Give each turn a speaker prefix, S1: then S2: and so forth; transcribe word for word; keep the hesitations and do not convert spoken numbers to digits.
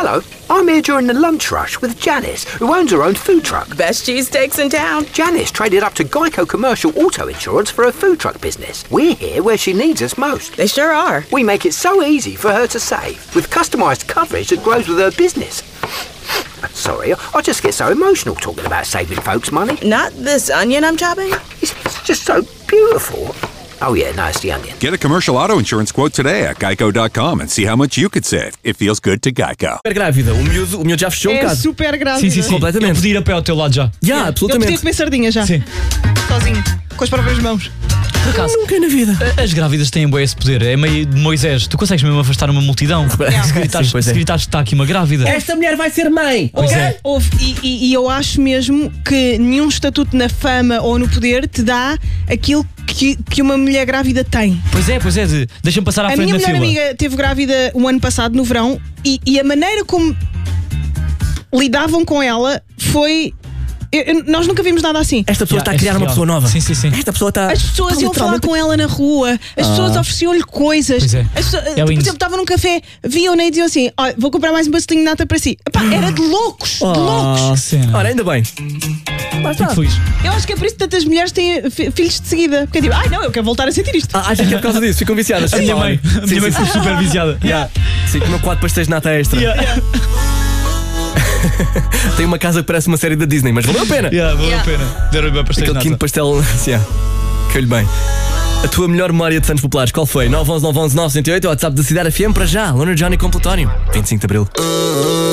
S1: Hello, I'm here during the lunch rush with Janice, who owns her own food truck.
S2: Best cheesesteaks in town.
S1: Janice traded up to Geico Commercial Auto Insurance for her food truck business. We're here where she needs us most.
S2: They sure are.
S1: We make it so easy for her to save, with customised coverage that grows with her business. Sorry, I just get so emotional talking about saving folks money.
S2: Not this onion I'm chopping?
S1: It's, it's just so beautiful. Oh yeah, no, it's the onion.
S3: Get a commercial auto insurance quote today at geico dot com and see how much you could save. It feels good to Geico.
S4: Super grávida, o miúdo, o miúdo já fechou um
S5: É
S4: bocado.
S5: super grávida.
S6: Sim, sim, sim.
S4: Completamente.
S6: Eu podia ir a pé ao teu lado já.
S4: Já,
S5: Eu
S4: absolutamente.
S5: podia comer sardinha já.
S6: Sim.
S5: Sozinho, com as próprias mãos.
S6: Por acaso,
S4: Nunca na vida.
S6: as grávidas têm bem esse poder. É meio de Moisés. Tu consegues mesmo afastar uma multidão. Se gritares,
S4: Sim, pois é.
S6: se gritares que está aqui uma grávida.
S4: Esta mulher vai ser mãe.
S6: Pois
S4: ok?
S6: é.
S5: Houve, e, e- e eu acho mesmo que nenhum estatuto na fama ou no poder te dá aquilo que, que uma mulher grávida tem.
S6: Pois é, pois é. De, deixa-me passar à
S5: A
S6: frente
S5: minha
S6: na
S5: melhor
S6: fila.
S5: amiga teve grávida o ano passado, no verão, e, e a maneira como lidavam com ela foi. eu- eu- nós nunca vimos nada assim.
S4: Esta pessoa
S6: Já,
S4: está a
S6: é
S4: criar uma
S6: surreal.
S4: pessoa nova.
S6: Sim, sim, sim.
S4: Esta pessoa está.
S5: As pessoas
S4: está
S5: iam falar
S4: literalmente-
S5: com ela na rua, as pessoas ofereciam-lhe coisas.
S6: Pois é.
S5: As pessoas-
S6: É
S5: por
S6: lindo.
S5: exemplo, estavam num café, viam-na e diziam assim: "Olha, vou comprar mais um pastelinho de nata para si." Epá, era de loucos, de loucos.
S6: Oh, cena.
S4: Ora, ainda bem. Lá está.
S6: Fico feliz.
S5: Eu acho que é por isso que tantas mulheres têm fi- filhos de seguida. Porque é tipo, ai não, eu quero voltar a sentir isto.
S4: Ah, acho que é por causa disso, ficam viciadas.
S6: A minha mãe, a minha mãe
S4: sim,
S6: foi super viciada.
S4: Yeah. Sim, comeu quatro pastéis de nata extra. Tem uma casa que parece uma série da Disney, mas valeu a pena.
S6: Yeah, valeu a pena. Deram-lhe bem pastéis de
S4: Aquele quinto
S6: nata.
S4: pastel. Yeah. Caiu-lhe bem. A tua melhor memória de Santos Populares, qual foi? nove um um nove um um nove zero oito, WhatsApp da Cidade F M para já. Loner Johnny com Plutónio. vinte e cinco de Abril.